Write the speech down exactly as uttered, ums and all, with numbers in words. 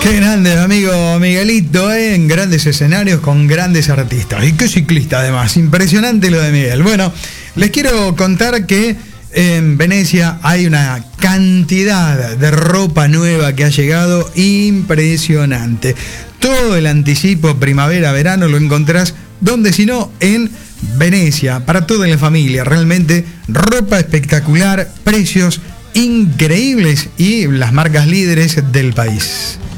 Qué grande, amigo Miguelito, ¿eh? En grandes escenarios con grandes artistas. Y qué ciclista, además. Impresionante lo de Miguel. Bueno, les quiero contar que en Venecia hay una cantidad de ropa nueva que ha llegado impresionante. Todo el anticipo primavera-verano lo encontrás, donde si no, en Venecia, para toda la familia. Realmente ropa espectacular, precios increíbles y las marcas líderes del país.